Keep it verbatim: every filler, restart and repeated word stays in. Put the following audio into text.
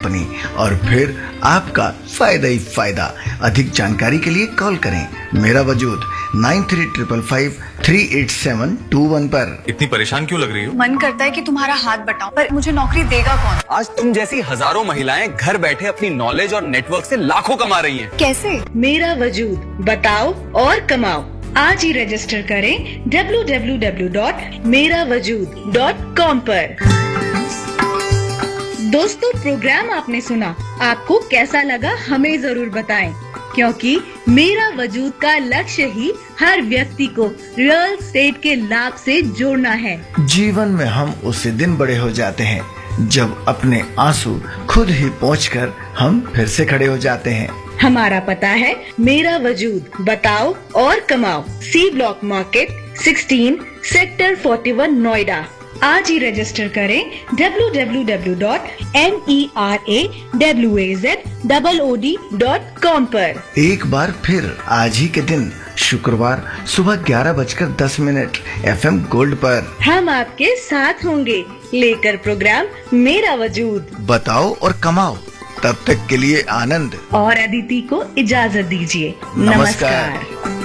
Company और फिर आपका फायदा ही फायदा। अधिक जानकारी के लिए कॉल करें मेरा वजूद nine three triple five three eight seven to one पर। इतनी परेशान क्यों लग रही हो? मन करता है कि तुम्हारा हाथ बटाऊं, पर मुझे नौकरी देगा कौन? आज तुम जैसी हजारों महिलाएं घर बैठे अपनी नॉलेज और नेटवर्क से लाखों कमा रही हैं। कैसे? मेरा वजूद बताओ और कमाओ। आज ही रजिस्टर करें डब्ल्यू डब्ल्यू डब्ल्यू डॉट मेरा वजूद डॉट कॉम पर। दोस्तों, प्रोग्राम आपने सुना, आपको कैसा लगा हमें जरूर बताएं, क्योंकि मेरा वजूद का लक्ष्य ही हर व्यक्ति को रियल एस्टेट के लाभ से जोड़ना है। जीवन में हम उसी दिन बड़े हो जाते हैं जब अपने आंसू खुद ही पोंछकर हम फिर से खड़े हो जाते हैं। हमारा पता है मेरा वजूद बताओ और कमाओ, C block market sixteen sector forty one Noida. आज ही रजिस्टर करें W W W dot M E R A W A Z O O D dot com पर। एक बार फिर आज ही के दिन शुक्रवार सुबह ग्यारह बजकर दस मिनट एफ एम गोल्ड पर हम आपके साथ होंगे लेकर प्रोग्राम मेरा वजूद बताओ और कमाओ। तब तक के लिए आनंद और अदिति को इजाजत दीजिए। नमस्कार। नमस्कार।